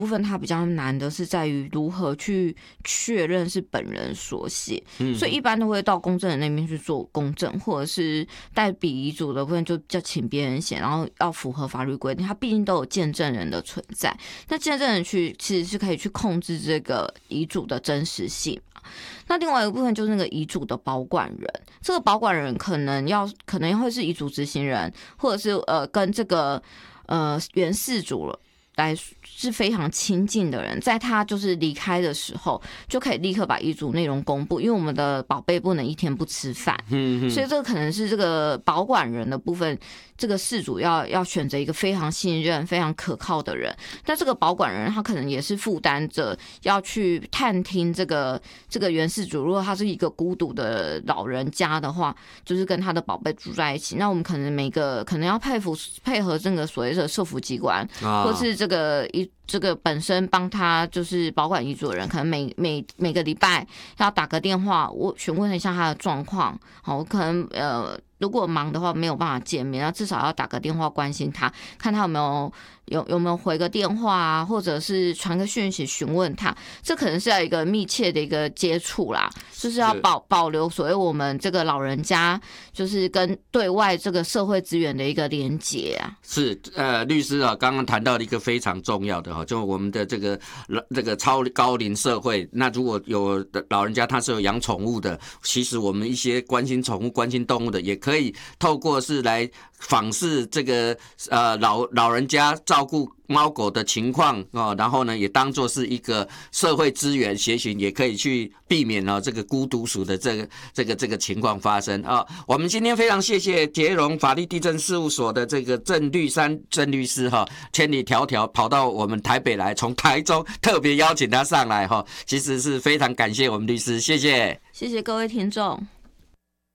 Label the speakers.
Speaker 1: 部分它比较难的是在于如何去确认是本人所写，所以一般都会到公证人那边去做公证，或者是代笔遗嘱的部分就请别人写，然后要符合法律规定，它毕竟都有见证人的存在，那见证人其实是可以去控制这个遗嘱的真实性。那另外一个部分就是那个遗嘱的保管人，这个保管人可能会是遗嘱执行人，或者是跟这个原事主来是非常亲近的人，在他就是离开的时候，就可以立刻把遗嘱内容公布，因为我们的宝贝不能一天不吃饭，所以这个可能是这个保管人的部分，这个事主要选择一个非常信任、非常可靠的人。但这个保管人他可能也是负担着要去探听这个原事主，如果他是一个孤独的老人家的话，就是跟他的宝贝住在一起，那我们可能可能要配合这个所谓的社福机关，或是这个本身帮他就是保管遗嘱的人，可能每个礼拜要打个电话，我询问一下他的状况。好，可能如果忙的话没有办法见面，那至少要打个电话关心他，看他有没有回个电话啊，或者是传个讯息询问他。这可能是要一个密切的一个接触啦，就是要保留所谓我们这个老人家就是跟对外这个社会资源的一个连结啊。
Speaker 2: 是律师啊，刚刚谈到了一个非常重要的哈，就我们的这个超高龄社会，那如果有老人家他是有养宠物的，其实我们一些关心宠物、关心动物的，也可以透过是来访视这个老人家照顾猫狗的情况然后呢，也当作是一个社会资源，协寻也可以去避免这个孤独死的这个情况发生啊。我们今天非常谢谢捷荣法律地政事务所的这个郑律师千里迢迢跑到我们台北来，从台中特别邀请他上来其实是非常感谢我们律师，谢谢，
Speaker 1: 谢谢各位听众。